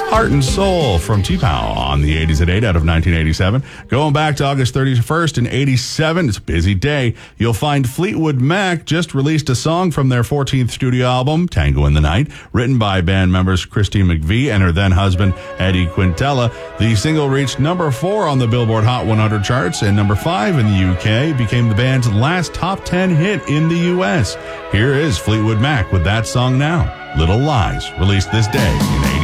Heart and Soul from T-Pow on the 80s at 8 out of 1987. Going back to August 31st in 87, it's a busy day. You'll find Fleetwood Mac just released a song from their 14th studio album, Tango in the Night, written by band members Christine McVie and her then-husband Eddie Quintella. The single reached number 4 on the Billboard Hot 100 charts and number 5 in the UK, became the band's last top 10 hit in the US. Here is Fleetwood Mac with that song now, Little Lies, released this day in